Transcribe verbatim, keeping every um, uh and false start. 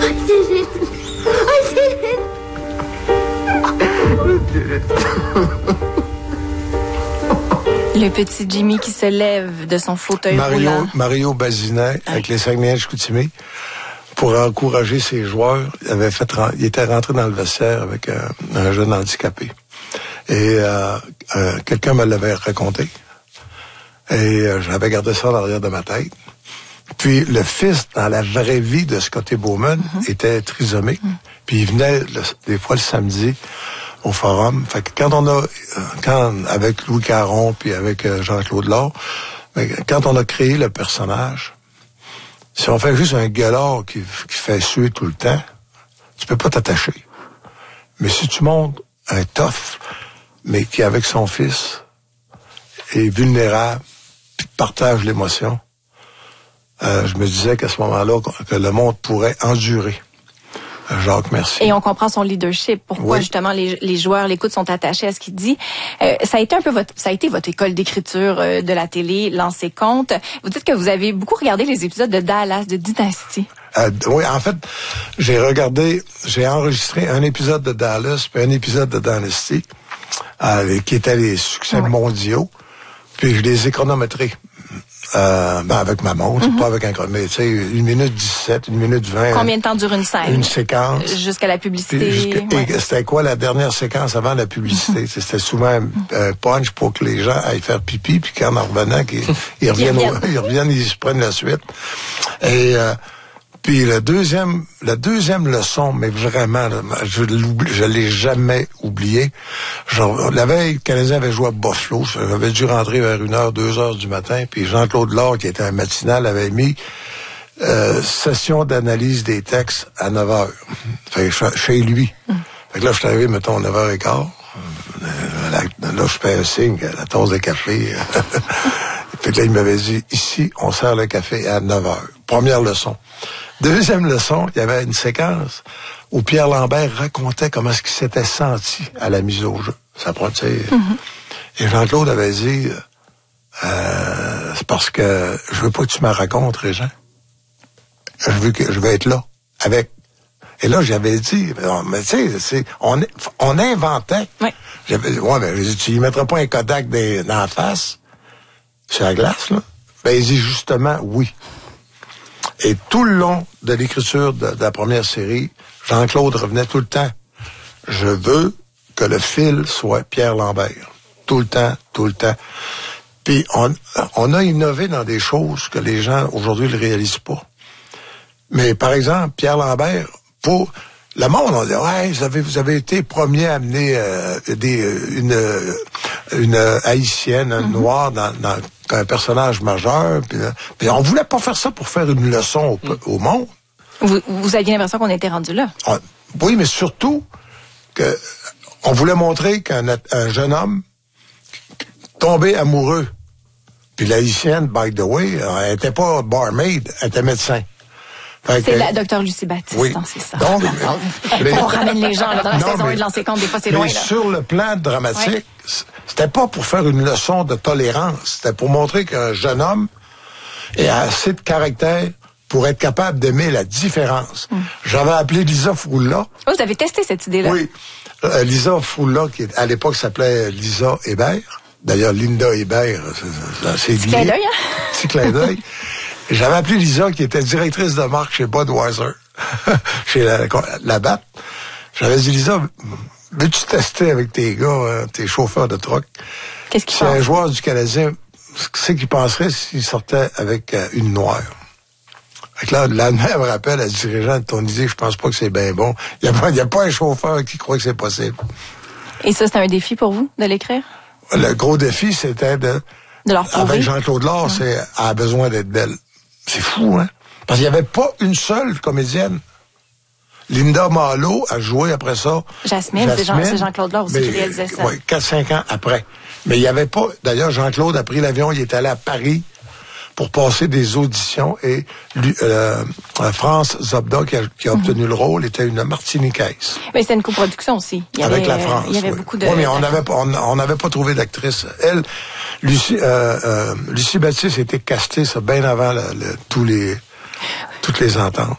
did it. I did it. Le petit Jimmy qui se lève de son fauteuil Mario, roulant. Mario Bazinet, avec les Saguenay-Chicoutimi, pour encourager ses joueurs, il, avait fait, il était rentré dans le vestiaire avec un, un jeune handicapé. Et euh, euh, quelqu'un me l'avait raconté. Et euh, j'avais gardé ça à l'arrière de ma tête. Puis le fils, dans la vraie vie de Scotty Bowman, mm-hmm. était trisomique. Mm-hmm. Puis il venait le, des fois le samedi au forum. Fait que quand on a, quand avec Louis Caron puis avec euh, Jean-Claude Laure, quand on a créé le personnage, si on fait juste un gueulard qui, qui fait suer tout le temps, tu peux pas t'attacher. Mais si tu montes un tough, mais qui avec son fils est vulnérable, puis partage l'émotion, euh, je me disais qu'à ce moment-là, que le monde pourrait endurer. Jacques, merci. Et on comprend son leadership. Pourquoi oui. justement les, les joueurs l'écoutent, sont attachés à ce qu'il dit. Euh, ça a été un peu votre, ça a été votre école d'écriture euh, de la télé, Lancez Compte. Vous dites que vous avez beaucoup regardé les épisodes de Dallas, de Dynasty. Euh, oui, en fait, j'ai regardé, j'ai enregistré un épisode de Dallas puis un épisode de Dynasty, euh, qui étaient les succès oui. mondiaux. Puis je les ai chronométrés. Euh, ben avec ma montre, mm-hmm. pas avec un chronomètre. Tu sais, une minute dix-sept, une minute vingt. Combien de temps dure une scène? Une séquence. Jusqu'à la publicité. Jusqu'à, ouais. Et c'était quoi la dernière séquence avant la publicité? Mm-hmm. C'était souvent un euh, punch pour que les gens aillent faire pipi, puis qu'en en revenant, qu'ils ils reviennent, ils reviennent. Au, ils reviennent, ils se prennent la suite. Et euh, puis le deuxième, la deuxième leçon, mais vraiment, là, je l'oublie, je l'ai jamais oublié. Genre, la veille, le Canadien avait joué à Buffalo. J'avais dû rentrer vers une heure, deux heures du matin. Puis Jean-Claude Laure, qui était un matinal, avait mis euh, session d'analyse des textes à neuf heures. Fait que chez lui. Mm. Fait que là, je suis arrivé, mettons, à neuf heures quinze. Euh, là, là, je fais un signe, la tasse de café. Fait que là, il m'avait dit, ici, on sert le café à neuf heures. Première leçon. Deuxième leçon, il y avait une séquence où Pierre Lambert racontait comment est-ce qu'il s'était senti à la mise au jeu. Ça prend, tu sais. Mm-hmm. Et Jean-Claude avait dit, euh, c'est parce que je veux pas que tu me racontes, Régent. Je veux que je veux être là, avec. Et là, j'avais dit, mais tu sais, on, on inventait. Oui. J'avais, ouais, mais tu y mettras pas un Kodak dans la face, sur la glace, là. Ben, il dit justement, oui. Et tout le long de l'écriture de, de la première série, Jean-Claude revenait tout le temps. Je veux que le fil soit Pierre Lambert. Tout le temps, tout le temps. Puis on, on a innové dans des choses que les gens aujourd'hui ne réalisent pas. Mais par exemple, Pierre Lambert, pour le monde, on dit, ouais, vous avez, vous avez été premier à amener euh, des, une, une haïtienne, un mm-hmm. noir dans, dans un personnage majeur. Puis, puis on voulait pas faire ça pour faire une leçon au, mm. au monde. Vous, vous aviez l'impression qu'on était rendu là. On, oui, mais surtout que on voulait montrer qu'un un jeune homme tombé amoureux. Puis l'haïtienne, by the way, elle était pas barmaid, elle était médecin. C'est que, la docteur Lucie Baptiste, oui. C'est ça. Donc, les, on ramène les gens là, dans la non, saison mais, un de Lancez Compte, des fois c'est loin. Mais là. Sur le plan dramatique, ouais. C'était pas pour faire une leçon de tolérance, c'était pour montrer qu'un jeune homme a assez de caractère pour être capable d'aimer la différence. Mm. J'avais appelé Lisa Foulla. Oh, vous avez testé cette idée-là? Oui. Euh, Lisa Foulla, qui à l'époque s'appelait Lisa Hébert. D'ailleurs, Linda Hébert, c'est Petit clin d'œil, hein? Petit clin d'œil. J'avais appelé Lisa, qui était directrice de marque chez Budweiser, chez la, la B A T. J'avais dit, Lisa, veux-tu tester avec tes gars, hein, tes chauffeurs de truck? Qu'est-ce qu'il C'est un joueur du Canadien, c'est qu'il penserait s'il sortait avec euh, une noire. Fait que là, la mère me rappelle, elle dit, dirigeant de ton idée, je pense pas que c'est bien bon. Il n'y a, y a pas un chauffeur qui croit que c'est possible. Et ça, c'était un défi pour vous, de l'écrire? Le gros défi, c'était de... De leur prouver. Avec Jean-Claude Laure, ouais. c'est, elle a besoin d'être belle. C'est fou, hein? Parce qu'il n'y avait pas une seule comédienne. Linda Malo a joué après ça. Jasmine, Jasmine c'est, Jean, c'est Jean-Claude Laure aussi mais, qui réalisait ça. Oui, quatre cinq ans après. Mais il n'y avait pas... D'ailleurs, Jean-Claude a pris l'avion, il est allé à Paris pour passer des auditions et lui, euh, France Zobda, qui a, qui a obtenu mm-hmm. le rôle, était une Martiniquaise. Mais c'était une coproduction aussi. Il y Avec avait, la France, il y avait oui. beaucoup de... Oui, mais on n'avait on, on avait pas trouvé d'actrice. Elle, Lucie, euh, euh, Lucie Baptiste était castée ça bien avant le, le, tous les, toutes les ententes.